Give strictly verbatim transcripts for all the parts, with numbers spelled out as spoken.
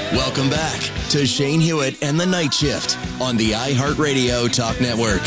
Welcome back to Shane Hewitt and the Night Shift on the iHeartRadio Talk Network.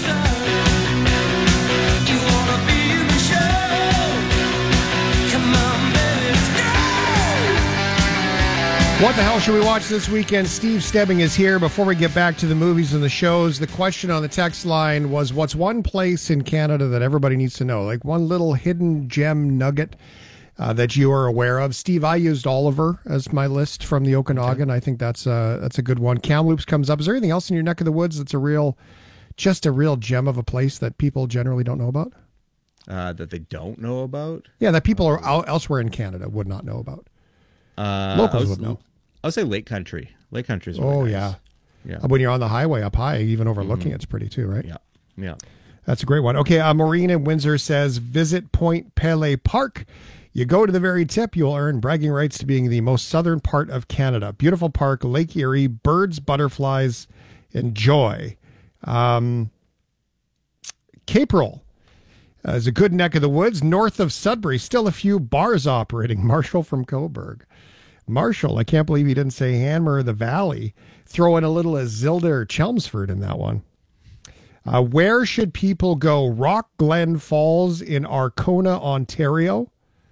What the hell should we watch this weekend? Steve Stebbing is here. Before we get back to the movies and the shows, the question on the text line was, what's one place in Canada that everybody needs to know? Like one little hidden gem nugget uh, that you are aware of. Steve, I used Oliver as my list from the Okanagan. Okay. I think that's a, that's a good one. Kamloops comes up. Is there anything else in your neck of the woods that's a real, just a real gem of a place that people generally don't know about? Uh, that they don't know about? Yeah, that people are out elsewhere in Canada would not know about. Uh, Locals was, would know. I'll say Lake Country. Lake Country is really Oh, nice. yeah. Yeah. When you're on the highway up high, even overlooking mm-hmm. it's pretty too, right? Yeah. Yeah. That's a great one. Okay, uh, Maureen in Windsor says, visit Point Pelee Park. You go to the very tip, you'll earn bragging rights to being the most southern part of Canada. Beautiful park, Lake Erie, birds, butterflies, enjoy. Um, Caperel uh, is a good neck of the woods. North of Sudbury, still a few bars operating. Marshall from Cobourg. Marshall, I can't believe he didn't say Hanmer the Valley. Throw in a little Azilda or Chelmsford in that one. Uh, where should people go? Rock Glen Falls in Arkona, Ontario.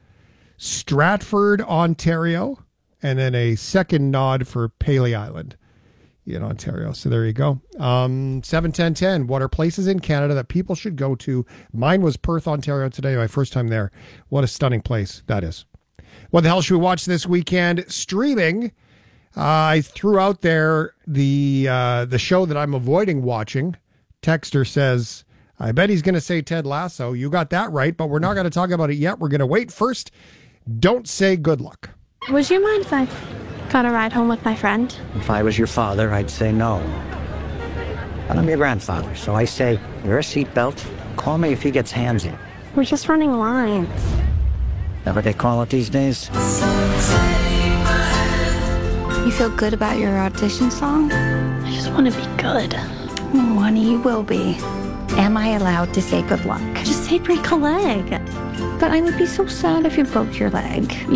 Stratford, Ontario. And then a second nod for Paley Island in Ontario. So there you go. Um, seven ten ten. What are places in Canada that people should go to? Mine was Perth, Ontario today. My first time there. What a stunning place that is. What the hell should we watch this weekend? Streaming. Uh, I threw out there the uh, the show that I'm avoiding watching. Texter says, I bet he's going to say Ted Lasso. You got that right, but we're not going to talk about it yet. We're going to wait. First, don't say good luck. Would you mind if I got a ride home with my friend? If I was your father, I'd say no. But I'm your grandfather, so I say, wear a seatbelt. Call me if he gets handsy. We're just running lines. That what they call it these days? You feel good about your audition song? I just want to be good. Oh, honey, you will be. Am I allowed to say good luck? Just say break a leg. But I would be so sad if you broke your leg.